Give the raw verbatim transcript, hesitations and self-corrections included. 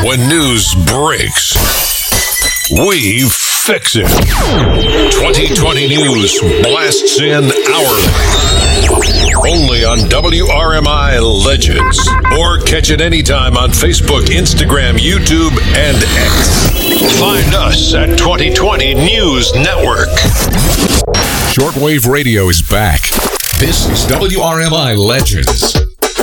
When news breaks, we fix it. twenty twenty News blasts in hourly. Only on W R M I Legends. Or catch it anytime on Facebook, Instagram, YouTube, and X. Find us at twenty twenty News Network. Shortwave radio is back. This is W R M I Legends.